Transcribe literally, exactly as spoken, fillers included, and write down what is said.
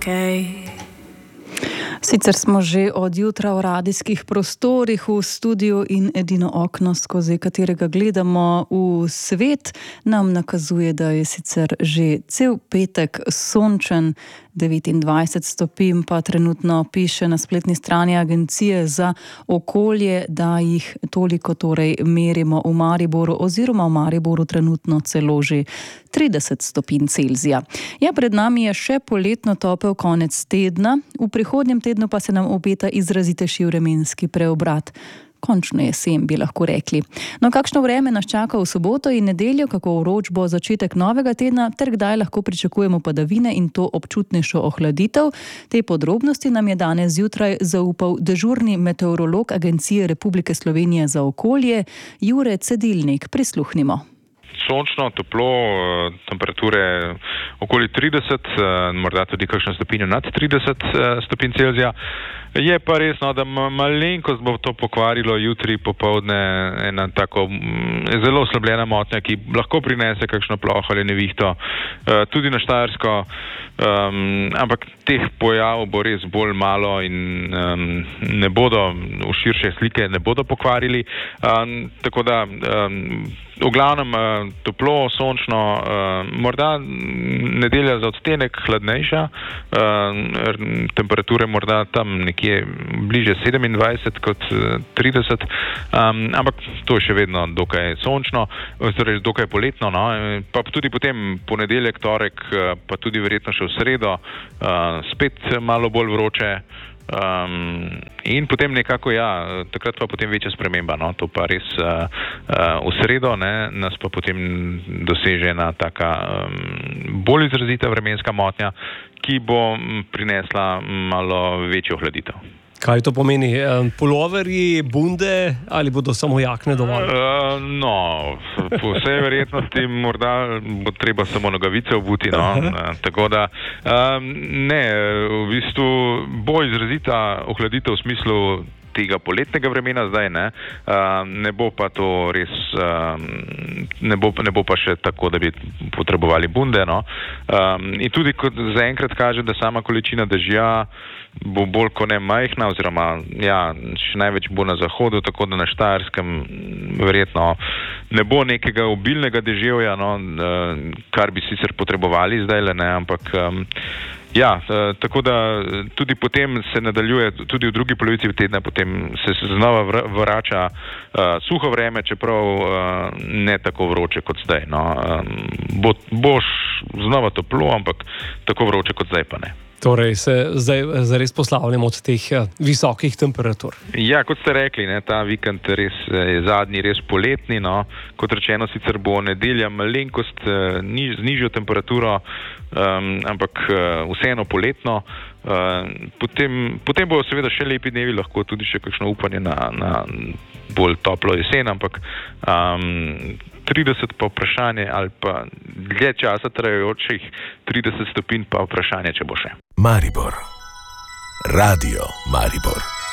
okej. Sicer smo že od jutra v radijskih prostorih v studiu in edino okno, skozi katerega gledamo v svet, nam nakazuje, da je sicer že cel petek sončen, devetindvajset stopinj pa trenutno piše na spletni strani Agencije za okolje, da jih toliko torej merimo v Mariboru oziroma v Mariboru trenutno celo že trideset stopinj Celzija. Ja, pred nami je še poletno topel konec tedna, v prihodnjem tednu pa se nam obeta izrazitejši vremenski preobrat. Končno jesen, bi lahko rekli. No, kakšno vreme nas čaka v soboto in nedeljo, kako vroč bo začetek novega tedna, ter kdaj lahko pričakujemo padavine in to občutnejšo ohladitev. Te podrobnosti nam je danes zjutraj zaupal dežurni meteorolog Agencije Republike Slovenije za okolje, Jure Cedilnik. Prisluhnimo. Sončno, toplo, temperature okoli trideset, morda tudi kakšno stopinjo nad trideset stopinj Celzija. Je pa res, no, da malenkost bo to pokvarilo jutri popoldne ena tako zelo oslabljena motnja, ki lahko prinese kakšno ploho ali nevihto, tudi na Štajersko, um, ampak teh pojavov bo res bolj malo in um, ne bodo v širše slike ne bodo pokvarili, um, tako da um, v glavnem uh, toplo, sončno, uh, morda nedelja za odtenek hladnejša, uh, temperature morda tam nekje je bliže sedemindvajset kot trideset, um, ampak to je še vedno dokaj sončno, torej dokaj poletno, no, pa tudi potem ponedeljek, torek, pa tudi verjetno še v sredo, uh, spet malo bolj vroče, um, in potem nekako, ja, takrat pa potem večja sprememba, no, to pa res uh, uh, v sredo, ne, nas pa potem doseže ena taka um, bolj izrazita vremenska motnja, ki bo prinesla malo večjo hladitev. Kaj to pomeni? Puloverji, bunde ali bodo samo jakne dovolj? Uh, no, po vsej verjetnosti morda bo treba samo nogavice obuti, no. Tako da um, ne, v bistvu bo izrazita ohladitev v smislu tega poletnega vremena zdaj, ne, uh, ne bo pa to res, uh, ne bo, ne bo pa še tako, da bi potrebovali bunde, no. Um, in tudi kot zaenkrat kaže, da sama količina dežja bo bolj kot ne majhna, oziroma ja, še največ bo na zahodu, tako da na Štajerskem verjetno ne bo nekega obilnega deževja, no, uh, kar bi sicer potrebovali zdaj, le ne, ampak um, ja, tako da tudi potem se nadaljuje, tudi v drugi polovici tedna potem se znova vrača uh, suho vreme, čeprav uh, ne tako vroče kot zdaj, no. Um, bo, boš znova toplo, ampak tako vroče kot zdaj pa ne. Torej se zdaj zares poslavljamo od teh visokih temperatur. Ja, kot ste rekli, ne, ta vikend res je zadnji, res poletni, no. Kot rečeno, sicer bo nedelja malenkost niž, z nižjo temperaturo, um, ampak uh, vseeno poletno. Uh, potem, potem bo seveda še lepi dnevi, lahko tudi še kakšno upanje na, na bolj toplo jesen, ampak um, trideset pa vprašanje, ali pa dlje časa trajajočih trideset stopinj pa vprašanje, če bo še. Maribor. Radio Maribor.